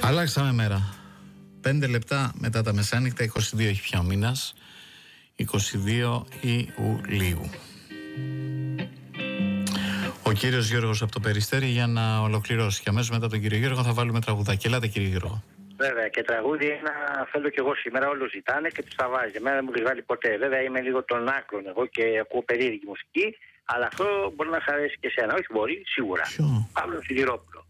Αλλάξαμε μέρα. 5 λεπτά μετά τα μεσάνυχτα, 22 έχει πια ο μήνας, 22 Ιουλίου. Ο κύριος Γιώργος από το Περιστέρι για να ολοκληρώσει. Και αμέσως μετά τον κύριο Γιώργο θα βάλουμε τραγουδάκι. Ελάτε κύριε Γιώργο. Βέβαια, και τραγούδι ένα θέλω κι εγώ σήμερα. Όλους ζητάνε και τους τα βάζει. Εμένα δεν μου έχει βάλει ποτέ. Βέβαια, είμαι λίγο των άκρων εγώ και ακούω περίεργη μουσική. Αλλά αυτό μπορεί να σ' αρέσει και εσένα. Όχι, μπορεί, σίγουρα. Ποιο? Παύλο Σιδηρόπουλο.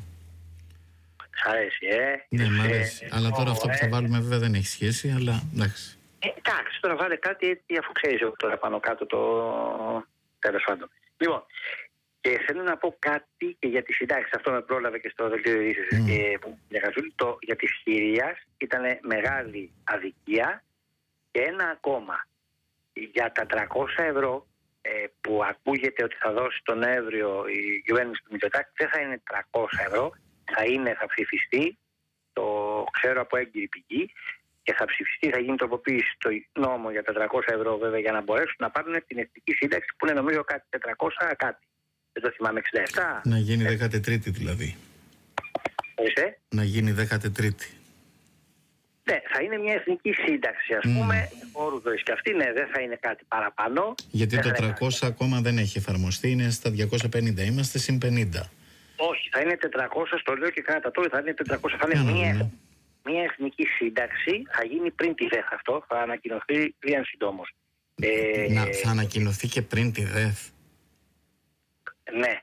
Σ' αρέσει, Ναι, μ' αρέσει. Αλλά τώρα αυτό που θα βάλουμε βέβαια δεν έχει σχέση, αλλά εντάξει. Εντάξει, τώρα βάλε κάτι έτσι, αφού ξέρεις τώρα πάνω κάτω το. Τέλος πάντων. Λοιπόν, και θέλω να πω κάτι και για τη συντάξη. Αυτό με πρόλαβε και στο δελτίο ειδήσεων για Καζούλη. Για τη Συρίας ήταν μεγάλη αδικία. Και ένα ακόμα. Για τα 300 ευρώ που ακούγεται ότι θα δώσει τον Νοέμβριο η κυβέρνηση του Μητσοτάκη, δεν θα είναι 300 ευρώ. Θα ψηφιστεί, το ξέρω από έγκυρη πηγή, και θα ψηφιστεί, θα γίνει τροποποίηση στο νόμο για τα 300 ευρώ βέβαια, για να μπορέσουν να πάρουν την εθνική σύνταξη που είναι νομίζω κάτι 400 κάτι. Δεν το θυμάμαι, 67. Να γίνει 13η δηλαδή. Να γίνει 13η. Ναι, θα είναι μια εθνική σύνταξη, ας πούμε, όρουδος και αυτή, ναι, δεν θα είναι κάτι παραπάνω. Γιατί το 300 ακόμα δεν έχει εφαρμοστεί, είναι στα 250, είμαστε συν 50. Όχι, θα είναι 400, το λέω και κατά τώρα, θα είναι 400, θα είναι μια εθνική σύνταξη, θα γίνει πριν τη ΔΕΘ αυτό, θα ανακοινωθεί πλέον συντόμως. Θα ανακοινωθεί και πριν τη ΔΕΘ. Ναι,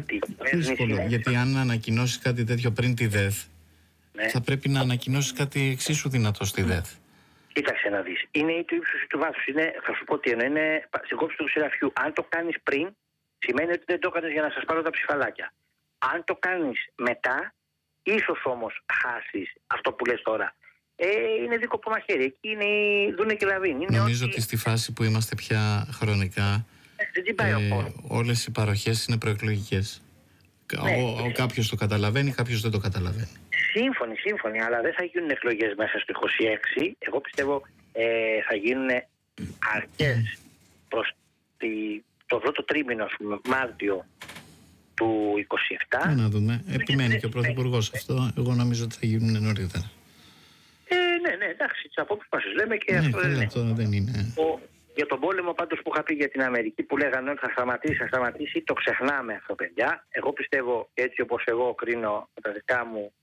γιατί αν ανακοινώσει κάτι τέτοιο πριν τη ΔΕΘ, θα πρέπει να ανακοινώσει κάτι εξίσου δυνατό στη ΔΕΘ. Κοίταξε να δεις, είναι ή του ύψους ή του βάθους, θα σου πω τι εννοώ, είναι στην κόψη του ξηραφιού. Αν το κάνεις πριν, σημαίνει ότι δεν το έκανες για να σας πάρω τα ψηφαλάκια. Αν το κάνεις μετά, ίσως όμως χάσεις αυτό που λες τώρα. Είναι δίκοπο μαχαίρι. Εκεί είναι η Δούνε και Λαβίν. Νομίζω ότι στη φάση που είμαστε πια χρονικά, όλες οι παροχές είναι προεκλογικές. Κάποιος το καταλαβαίνει, κάποιος δεν το καταλαβαίνει. Σύμφωνοι, αλλά δεν θα γίνουν εκλογές μέσα στο 26. Εγώ πιστεύω θα γίνουν αρκές προς το πρώτο τρίμηνο, Μάρτιο του 27. Να δούμε. Επιμένει και ο Πρωθυπουργός αυτό. Εγώ νομίζω ότι θα γίνουν νωρίτερα. Ναι, εντάξει, τις απόψεις μας λέμε και αυτό δεν είναι. Για τον πόλεμο πάντως που είχα πει για την Αμερική, που λέγανε ότι θα σταματήσει, το ξεχνάμε αυτό, παιδιά. Εγώ πιστεύω, έτσι όπως εγώ κρίνω με τα δικά μου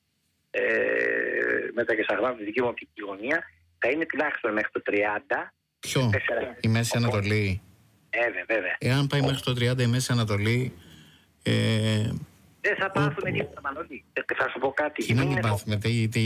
μετά και σαγμά τη δική μου οπτική γωνία, θα είναι τουλάχιστον μέχρι το 30. Ποιο? Η Μέση Ανατολή? Βέβαια. Εάν πάει μέχρι το 30 η Μέση Ανατολή, δεν θα πάθουμε τίποτα, Μανώλη. Θα σου πω κάτι. Τι να μην πάθουμε,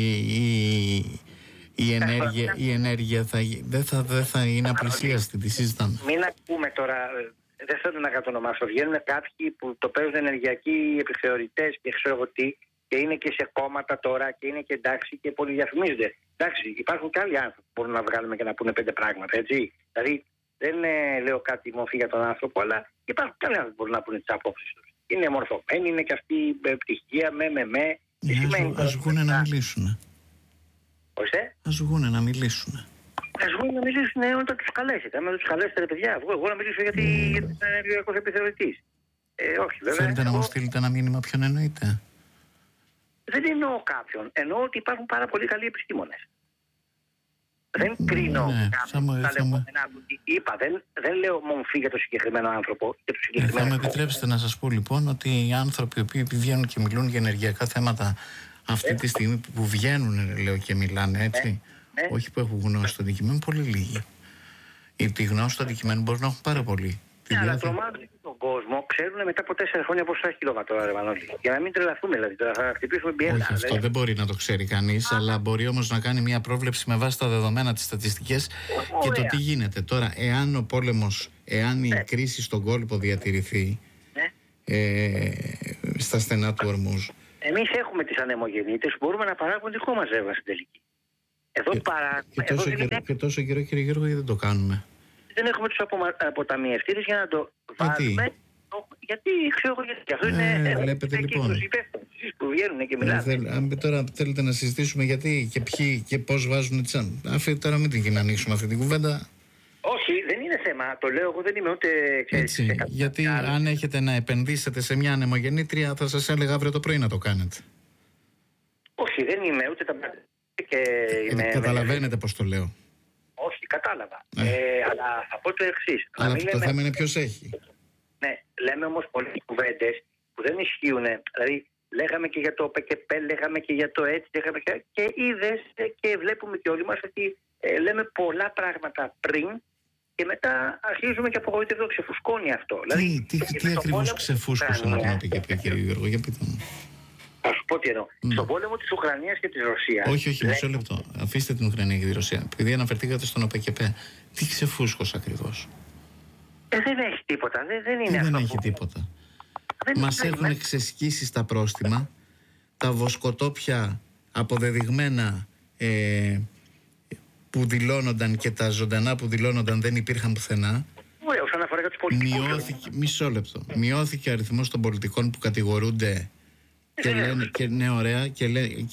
η ενέργεια δεν θα είναι απλησίαστη, τη συζητάμε. Μην ακούμε τώρα, δεν θέλω να κατονομάσω. Βγαίνουν κάποιοι που το παίζουν ενεργειακοί επιθεωρητές και ξέρω εγώ τι, και είναι και σε κόμματα τώρα και είναι και εντάξει και πολυδιαφημίζονται. Εντάξει, υπάρχουν και άλλοι άνθρωποι που μπορούν να βγάλουμε και να πούνε 5 πράγματα, έτσι. Δηλαδή, δεν λέω κάτι μορφή για τον άνθρωπο, αλλά υπάρχουν και άλλοι άνθρωποι που μπορούν να πούνε τις απόψεις τους. Είναι μορφωμένοι, είναι και αυτοί πτυχία, Ας βγούνε να μιλήσουν. Ας βγούνε να μιλήσουν. Όταν τους καλέσετε. Αν τους καλέσετε, ρε παιδιά, εγώ να μιλήσω γιατί είναι ενεργειακός επιθεωρητής. Όχι, βέβαια. Θέλετε να μου στείλετε ένα μήνυμα, ποιον εννοείτε? Δεν εννοώ κάποιον. Εννοώ ότι υπάρχουν πάρα πολύ καλοί επιστήμονες. Δεν κρίνω κάποιον. Είπα, δεν λέω μομφή για το συγκεκριμένο άνθρωπο. Θα με επιτρέψετε να σας πω λοιπόν ότι οι άνθρωποι που βγαίνουν και μιλούν για ενεργειακά θέματα αυτή τη στιγμή που βγαίνουν, λέω, και μιλάνε, έτσι, όχι που έχουν γνώση του αντικειμένου, πολύ λίγοι. Η γνώση του αντικειμένου μπορεί να έχουν πάρα πολύ. Αλλά τρομάζουν τον κόσμο, ξέρουν μετά από 4 χρόνια πόσα κιλοβατόρα, ρε Μανώλη. Για να μην τρελαθούμε, δηλαδή. Τώρα θα χτυπήσουμε πιέτα. Όχι, αυτό δεν μπορεί να το ξέρει κανείς, αλλά μπορεί όμως να κάνει μια πρόβλεψη με βάση τα δεδομένα, τις στατιστικές και το τι γίνεται. Τώρα, εάν ο πόλεμος, εάν η κρίση στον κόλπο διατηρηθεί στα στενά του Ορμούζ. Εμείς έχουμε τις ανεμογεννήτες που μπορούμε να παράγουμε δικό μας ρεύμα στην τελική. Και τόσο καιρό, κύριε Γιώργο, γιατί δεν το κάνουμε? Δεν έχουμε τους αποταμιευτήρες για να το βάλουμε. Γιατί ξέρω εγώ γιατί. Αυτό είναι. Βλέπετε λοιπόν. Που βγαίνουν και μιλάνε. Τώρα θέλετε να συζητήσουμε γιατί και ποιοι και πώς βάζουν τις. Τώρα μην την ανοίξουμε αυτή την κουβέντα. Όχι, δεν είναι θέμα. Το λέω εγώ, δεν είμαι ούτε. Έτσι. Γιατί αν έχετε να επενδύσετε σε μια ανεμογεννήτρια, θα σας έλεγα αύριο το πρωί να το κάνετε. Όχι, δεν είμαι ούτε τα και καταλαβαίνετε πώς το λέω. Όχι, κατάλαβα. Αλλά θα πω το εξής. Αλλά το θέμα είναι ποιος έχει. Ναι, λέμε όμως πολλές κουβέντες που δεν ισχύουν. Δηλαδή, λέγαμε και για το ΠΚΠ, λέγαμε και για το έτσι, και είδες και βλέπουμε και όλοι μας ότι λέμε πολλά πράγματα πριν και μετά αρχίζουμε και απογοητεύουμε, ξεφουσκώνει αυτό. Τι ακριβώς ξεφούσκωσε να πούμε και κύριε Γιώργο, για πείτε μου. Θα σου πω τι εννοώ. Στον πόλεμο της Ουκρανίας και της Ρωσίας. Όχι, μισό λεπτό. Αφήστε την Ουκρανία και τη Ρωσία. Επειδή αναφερθήκατε στον ΟΠΚΠ, τι ξεφούσκωσε ακριβώς? Δεν έχει τίποτα. Δεν είναι αυτό. Δεν έχει τίποτα. Μας έχουν ξεσκίσει στα πρόστιμα, τα βοσκοτόπια αποδεδειγμένα που δηλώνονταν και τα ζωντανά που δηλώνονταν δεν υπήρχαν πουθενά. Όσον αφορά για τους πολιτικούς. Μισό λεπτό. Μειώθηκε ο αριθμός των πολιτικών που κατηγορούνται και λένε, και ναι, ωραία, και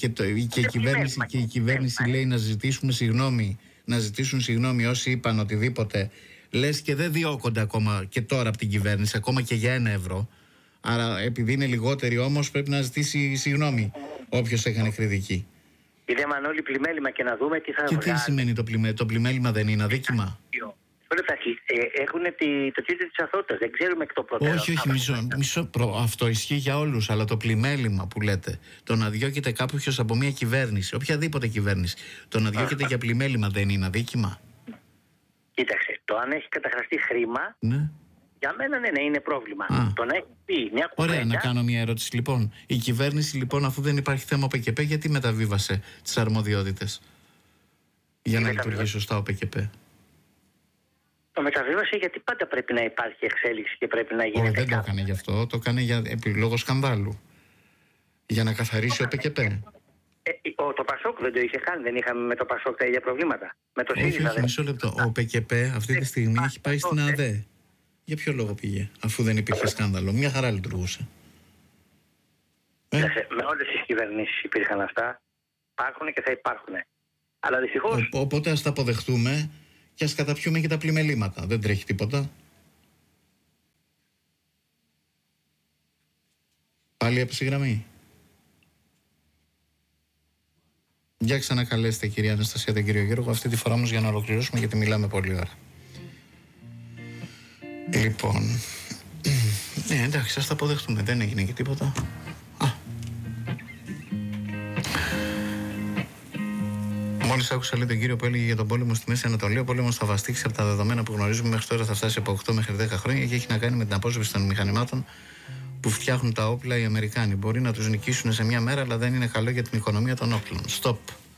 η κυβέρνηση λέει να ζητήσουν συγγνώμη όσοι είπαν οτιδήποτε. Λες και δεν διώκονται ακόμα και τώρα από την κυβέρνηση, ακόμα και για 1 ευρώ. Άρα, επειδή είναι λιγότεροι όμως, πρέπει να ζητήσει συγγνώμη όποιος έκανε κριτική. Είδε Μανώλη πλημέλημα και να δούμε τι θα βγάλει. Και τι σημαίνει το πλημέλημα? Το πλημέλημα δεν είναι αδίκημα? Έχουν το τίτλο της αθότητας, δεν ξέρουμε εκ των προτέρων. Όχι, αυτό ισχύει για όλους, αλλά το πλημέλημα που λέτε, το να διώκεται κάποιος από μια κυβέρνηση, οποιαδήποτε κυβέρνηση, το να διώκεται για πλημέλημα δεν είναι αδίκημα? Κοίταξε, το αν έχει καταχραστεί χρήμα, ναι. Για μένα ναι, είναι πρόβλημα. Το να έχει πει μια κουβέντα. Ωραία, να κάνω μια ερώτηση λοιπόν. Η κυβέρνηση λοιπόν, αφού δεν υπάρχει θέμα ΟΠΚΠ, γιατί μεταβίβασε τις αρμοδιότητες για να λειτουργεί σωστά ο ΟΠΚΠ? Το μεταβίβασε γιατί πάντα πρέπει να υπάρχει εξέλιξη και πρέπει να γίνεται. Δεν το έκανε γι' αυτό, το έκανε λόγω σκανδάλου. Για να καθαρίσει ο ΟΠΚΠ. Το Πασόκ δεν το είχε κάνει, δεν είχαμε με το Πασόκ τα ίδια προβλήματα. Με το ΣΥΡΙΖΑ. Όχι, μισό λεπτό. Ο ΟΠΚΠ αυτή τη στιγμή έχει πάει στην ΑΔΕ. Για ποιο λόγο πήγε, αφού δεν υπήρχε σκάνδαλο? Μια χαρά λειτουργούσε. Με όλες τις κυβερνήσεις υπήρχαν αυτά. Υπάρχουν και θα υπάρχουν. Αλλά δυστυχώς. Οπότε ας τα αποδεχτούμε και ας καταπιούμε και τα πλημελήματα. Δεν τρέχει τίποτα. Πάλι έπεσε η γραμμή. Για ξανακαλέστε κυρία Αναστασία τον κύριο Γιώργο, αυτή τη φορά όμως για να ολοκληρώσουμε, γιατί μιλάμε πολύ ώρα. Λοιπόν, εντάξει, ας τα αποδεχτούμε, δεν έγινε και τίποτα. Μόλις άκουσα λέει τον κύριο που έλεγε για τον πόλεμο στη Μέση Ανατολή. Ο πόλεμος θα βαστίξει από τα δεδομένα που γνωρίζουμε μέχρι τώρα, θα φτάσει από 8 μέχρι 10 χρόνια και έχει να κάνει με την απόσβεση των μηχανημάτων που φτιάχνουν τα όπλα οι Αμερικάνοι. Μπορεί να τους νικήσουν σε μια μέρα, αλλά δεν είναι καλό για την οικονομία των όπλων. Stop.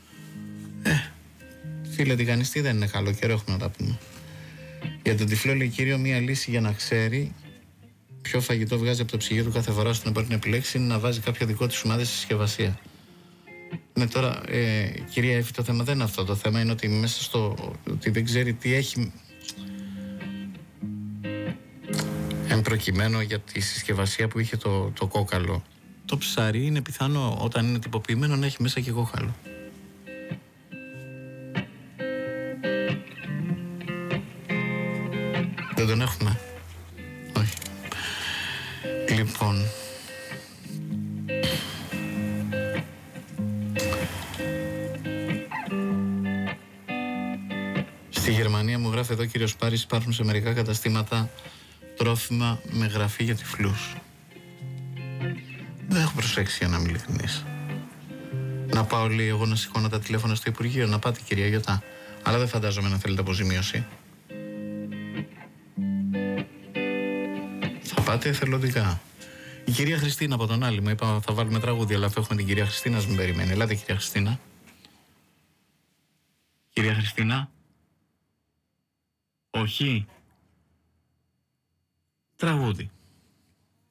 Φίλε τηγανιστή, δεν είναι καλό, καιρό έχουμε να τα πούμε. Για τον τυφλό λέει κύριο, μία λύση για να ξέρει ποιο φαγητό βγάζει από το ψυγείο του κάθε φορά ώστε να μπορεί να επιλέξει είναι να βάζει κάποιο δικό της ομάδας στη συσκευασία. Ναι, τώρα, κυρία Εύη, το θέμα δεν είναι αυτό. Το θέμα είναι ότι μέσα στο ότι δεν ξέρει τι έχει εν προκειμένου για τη συσκευασία που είχε το κόκαλο. Το ψάρι είναι πιθανό όταν είναι τυποποιημένο να έχει μέσα και κόκαλο. Δεν τον έχουμε. Όχι. Λοιπόν, στη Γερμανία μου γράφει εδώ κύριος Πάρης, υπάρχουν σε μερικά καταστήματα τρόφιμα με γραφή για τυφλούς. Δεν έχω προσέξει, για να είμαι ειλικρινής. Να πάω λέει εγώ να σηκώνω τα τηλέφωνα στο Υπουργείο? Να πάτε κυρία Γιωτά, αλλά δεν φαντάζομαι να θέλετε αποζημίωση. Θα πάτε εθελοντικά. Η κυρία Χριστίνα από τον Άλυμο, είπα θα βάλουμε τραγούδι, αλλά αφού έχουμε την κυρία Χριστίνα, ας μην περιμένει. Ελάτε κυρία Χριστίνα. Κυρία Χριστίνα. Όχι. Τραγούδι.